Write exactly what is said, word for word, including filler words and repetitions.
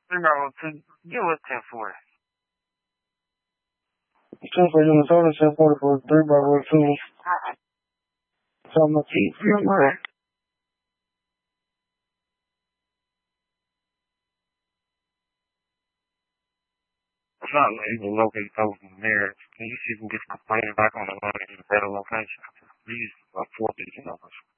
Three Bravo two, give us ten forty. ten for Minnesota, ten forty for three Bravo two. Alright. So I'm gonna keep your money. I'm not able to locate those in there. Can you see if you can get complaining back on the line in a better location? These are four digit numbers.